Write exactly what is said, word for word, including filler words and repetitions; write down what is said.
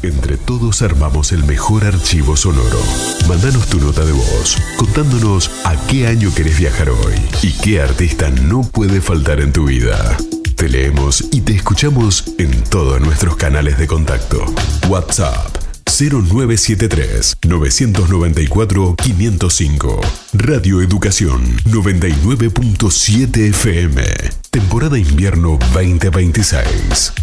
Entre todos armamos el mejor archivo sonoro. Mándanos tu nota de voz, contándonos a qué año querés viajar hoy y qué artista no puede faltar en tu vida. Te leemos y te escuchamos en todos nuestros canales de contacto. WhatsApp cero nueve siete tres, nueve nueve cuatro, cinco cero cinco. Radio Educación noventa y nueve punto siete F M. Temporada invierno veinte veintiséis.